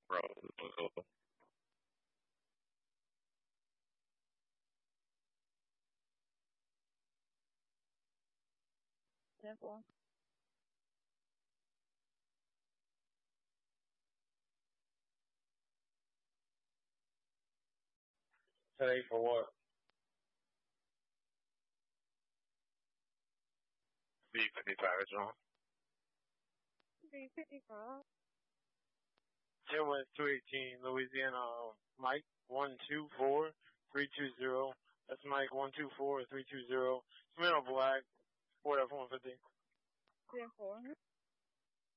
Bro. 10-4. 10-8 for what? B55 is wrong. B55. 10 West 218, Louisiana. Mike 124320. That's Mike 124320. Smell Black 4F150. 10-4.